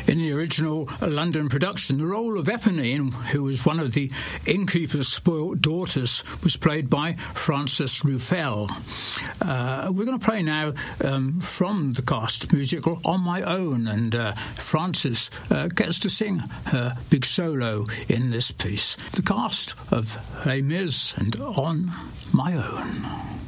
In the original London production, the role of Eponine, who was one of the innkeeper's spoilt daughters, was played by Frances Ruffelle. We're going to play now from the cast musical On My Own, and Frances gets to sing her big solo in this piece. The cast of Les Mis and On My Own.